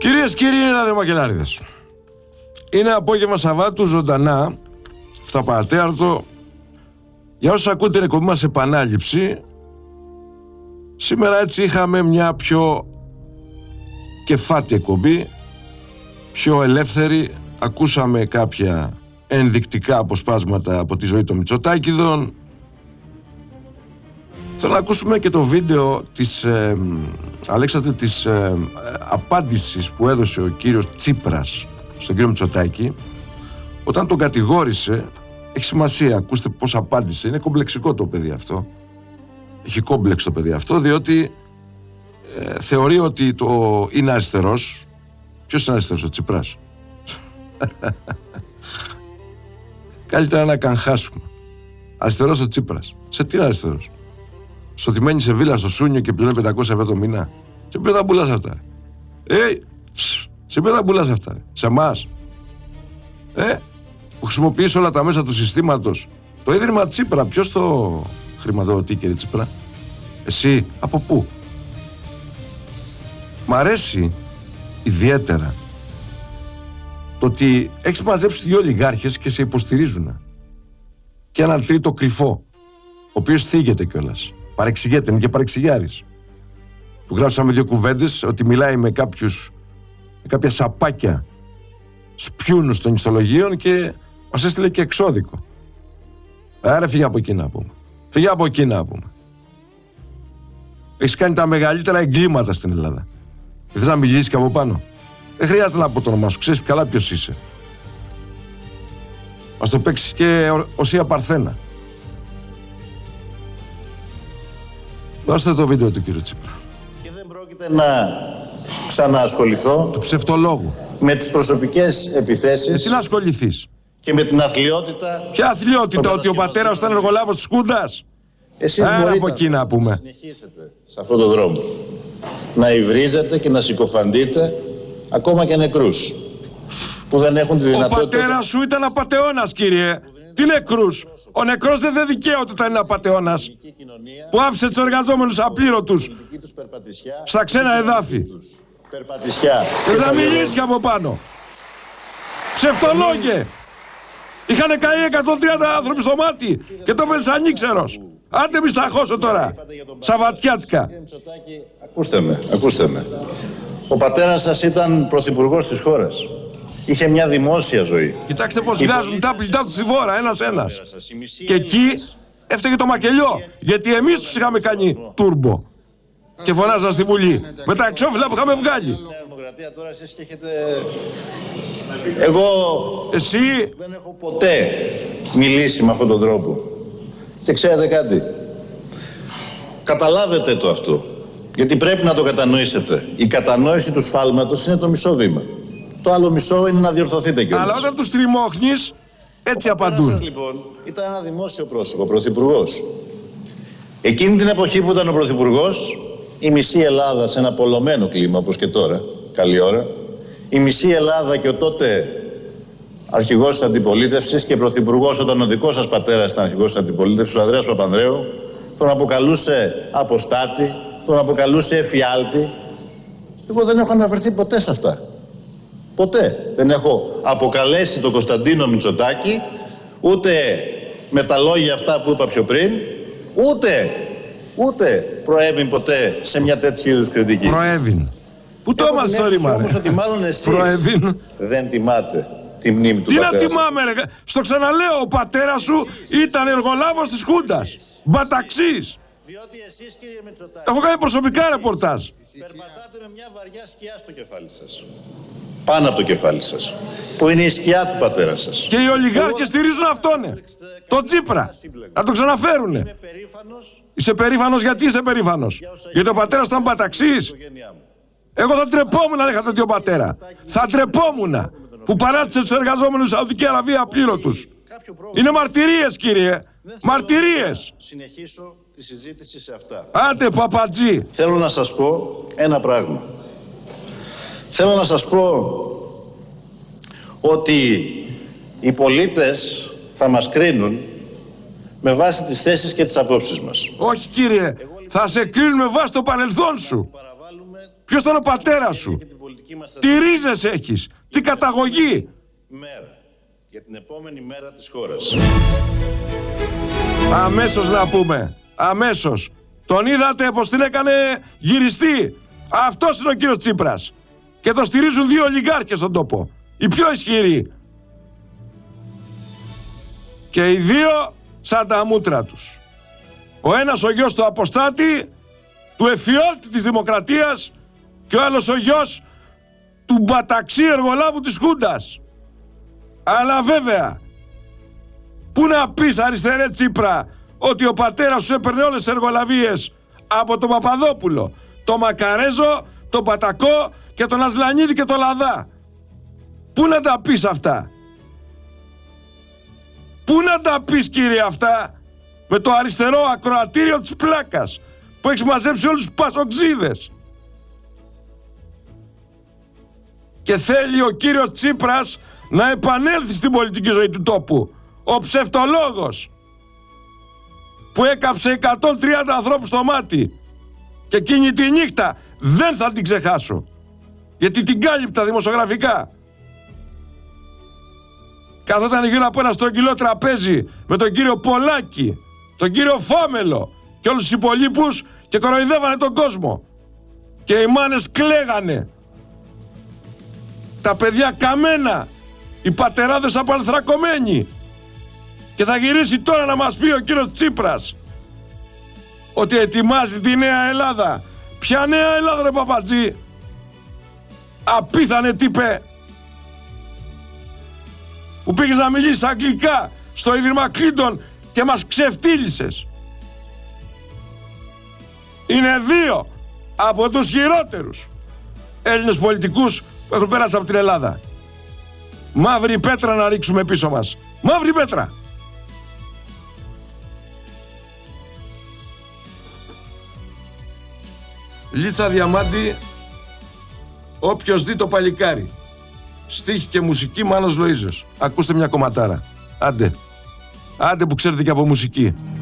Κυρίες και κύριοι, είναι Μακελάριδες. Είναι απόγευμα Σαββάτου, ζωντανά, αυταπαρατέαρτο. Για όσους ακούτε την εκπομπή μας επανάληψη, σήμερα έτσι είχαμε μια πιο κεφάτη εκπομπή, πιο ελεύθερη. Ακούσαμε κάποια ενδεικτικά αποσπάσματα από τη ζωή των Μητσοτάκηδων. Θέλω να ακούσουμε και το βίντεο της Αλέξανδρε, της απάντησης που έδωσε ο κύριος Τσίπρας στον κύριο Μητσοτάκη όταν τον κατηγόρησε. Έχει σημασία, ακούστε πώς απάντησε. Είναι κομπλεξικό το παιδί αυτό. Έχει κόμπλεξ το παιδί αυτό, διότι θεωρεί ότι είναι αριστερός. Ποιος είναι αριστερός, ο Τσίπρας? Καλύτερα να καγχάσουμε. Αριστερός ο Τσίπρας. Σε τι είναι αριστερός? Στο ότι μένει σε βίλα στο Σούνιο και πληρώνει 500 ευρώ το μήνα. Σε ποιον θα πουλάς αυτά? Σε ποιον θα πουλάς αυτά? Σε εμάς? Που χρησιμοποιείς όλα τα μέσα του συστήματος. Το Ίδρυμα Τσίπρα, ποιος το χρηματοδοτεί, κύριε Τσίπρα? Εσύ, από πού? Μ' αρέσει ιδιαίτερα το ότι έχεις μαζέψει δύο ολιγάρχες και σε υποστηρίζουν. Και έναν τρίτο κρυφό, ο οποίος θίγεται κιόλας. Παρεξηγέται, είναι και παρεξηγιάρης. Του γράψαμε δύο κουβέντες ότι μιλάει με κάποια σαπάκια σπιούνους των ιστολογίων και μας έστειλε και εξώδικο. Άρα φύγε από εκεί να πούμε. Φύγε από εκεί να πούμε. Έχεις κάνει τα μεγαλύτερα εγκλήματα στην Ελλάδα. Θες να μιλήσεις και από πάνω? Δεν χρειάζεται να πω το όνομά σου, ξέρεις καλά ποιος είσαι. Μας το παίξεις και Οσία Παρθένα. Δώστε το βίντεο του κύριου Τσίπρα. Και δεν πρόκειται να ξαναασχοληθώ του ψευτολόγου με τις προσωπικές επιθέσεις. Τι να ασχοληθείς? Και με την αθλιότητα. Ποια αθλιότητα? Ότι ο πατέρας ήταν εργολάβος της Χούντας? Εσείς μπορείτε από εκεί να πούμε. να συνεχίσετε σε αυτόν τον δρόμο. Να υβρίζετε και να συκοφαντείτε ακόμα και νεκρούς που δεν έχουν τη δυνατότητα. Ο πατέρας σου ήταν απατεώνας, κύριε. Τι νεκρούς? Ο νεκρός δεν δικαίωται όταν είναι απατεώνας, που άφησε τους εργαζόμενους απλήρωτους στα ξένα εδάφη. Δεν θα μιλήσει και από πάνω. Ψευτολόγε! Είχανε καεί 130 άνθρωποι στο μάτι και το πες ανήξερος. Άντε μη σταχώσω τώρα. Σαββατιάτικα. Ακούστε με. Ο πατέρας σας ήταν πρωθυπουργός της χώρας. Είχε μια δημόσια ζωή. Κοιτάξτε πως βγάζουν τα πλητά του στη φόρα, ένας-ένας. Και εκεί έφταιγε το μακελιό, γιατί εμείς τους είχαμε κάνει τούρμπο. Και φωνάζαν στη Βουλή με τα εξώφυλλα που είχαμε βγάλει. Τώρα εσείς και έχετε... Εγώ εσύ δεν έχω ποτέ μιλήσει με αυτόν τον τρόπο. Και ξέρετε κάτι? Καταλάβετε το αυτό. Γιατί πρέπει να το κατανοήσετε. Η κατανόηση του σφάλματος είναι το μισό βήμα. Το άλλο μισό είναι να διορθωθείτε κιόλας. Αλλά όταν τους τριμώχνεις, έτσι απαντούν. Σας, λοιπόν, ήταν ένα δημόσιο πρόσωπο, πρωθυπουργός. Εκείνη την εποχή που ήταν ο πρωθυπουργός, η μισή Ελλάδα σε ένα πολλωμένο κλίμα, όπως και τώρα, καλή ώρα, η μισή Ελλάδα και ο τότε αρχηγός της αντιπολίτευσης και πρωθυπουργός όταν ο δικός σας πατέρας ήταν αρχηγός της αντιπολίτευσης, ο Ανδρέας Παπανδρέου, τον αποκαλούσε αποστάτη, τον αποκαλούσε εφιάλτη. Εγώ δεν έχω αναφερθεί ποτέ σε αυτά. Ποτέ δεν έχω αποκαλέσει τον Κωνσταντίνο Μητσοτάκη, ούτε με τα λόγια αυτά που είπα πιο πριν, ούτε προέβην ποτέ σε μια τέτοιου είδους κριτική. Προέβην. Πού το έμαθες το ρήμα, όμως ότι μάλλον εσείς δεν τιμάτε τη μνήμη του πατέρα. Τι να τιμάμε, ρε? Στο ξαναλέω, ο πατέρας σου ήταν εργολάβος της Χούντας. Μπαταξής. Διότι εσείς, κύριε Μητσοτάκη, έχω κάνει προσωπικά ρεπορτάζ. Περπατάτε με μια βαριά σκιά στο κεφάλι σας. Πάνω από το κεφάλι σας. Που είναι η σκιά του πατέρα σας. Και οι ολιγάρχες στηρίζουν αυτόν. Το Τσίπρα. Να το ξαναφέρουνε. Είσαι περήφανος? Γιατί είσαι περήφανος? Γιατί ο πατέρας ήταν μπαταξής? Εγώ θα ντρεπόμουν αν είχα τέτοιο πατέρα. Θα ντρεπόμουν που παράτησε τους εργαζόμενους στη Σαουδική Αραβία απλήρωτους. Είναι μαρτυρίες, κύριε. Μαρτυρίες. Συνεχίσω τη συζήτηση σε αυτά. Άντε, παπατζή. Θέλω να σας πω ένα πράγμα. Θέλω να σας πω ότι οι πολίτες θα μας κρίνουν με βάση τις θέσεις και τις απόψεις μας. Όχι, κύριε. Θα σε κρίνουν με βάση το παρελθόν σου. Ποιος ήταν ο πατέρας σου? Τι ρίζες έχεις? Τι καταγωγή? Μέρα. Για την επόμενη μέρα της χώρας. Αμέσως να πούμε. Αμέσως. Τον είδατε πως την έκανε γυριστή. Αυτός είναι ο κύριος Τσίπρας. Και το στηρίζουν 2 ολιγάρχες στον τόπο. Οι πιο ισχυροί. Και οι 2 σαν τα μούτρα τους. Ο ένας ο γιος του αποστάτη, του εφιάλτη της δημοκρατίας, και ο άλλος ο γιος του μπαταξί εργολάβου της Χούντας. Αλλά βέβαια, πού να πεις, αριστερέ Τσίπρα, ότι ο πατέρας σου έπαιρνε όλες τις εργολαβίες από τον Παπαδόπουλο, τον Μακαρέζο, τον Πατακό και τον Ασλανίδη και τον Λαδά? Πού να τα πεις αυτά? Πού να τα πεις, κύριε, αυτά? Με το αριστερό ακροατήριο της πλάκας που έχεις μαζέψει όλους τους πασοξίδες. Και θέλει ο κύριος Τσίπρας να επανέλθει στην πολιτική ζωή του τόπου. Ο ψευτολόγος που έκαψε 130 ανθρώπους στο μάτι. Και εκείνη τη νύχτα δεν θα την ξεχάσω, γιατί την κάλυπτα δημοσιογραφικά. Καθόταν γύρω από ένα στρογγυλό τραπέζι με τον κύριο Πολάκη, τον κύριο Φάμελο και όλους τους υπολείπους και κοροϊδεύανε τον κόσμο. Και οι μάνες κλαίγανε. Τα παιδιά καμένα. Οι πατεράδες απαλθρακωμένοι. Και θα γυρίσει τώρα να μας πει ο κύριος Τσίπρας ότι ετοιμάζει τη νέα Ελλάδα. Ποια νέα Ελλάδα, ρε Παπατζή? Απίθανε τύπε, που πήγες να μιλήσεις αγγλικά στο Ίδρυμα Κλίντον και μας ξεφτύλισες. Είναι 2 από τους χειρότερους Έλληνες πολιτικούς που έχουν περάσει από την Ελλάδα. Μαύρη πέτρα να ρίξουμε πίσω μας. Μαύρη πέτρα. Λίτσα Διαμάντη, όποιος δει το παλικάρι. Στίχη και μουσική Μάνος Λοΐζος. Ακούστε μια κομματάρα. Άντε. Άντε που ξέρετε και από μουσική.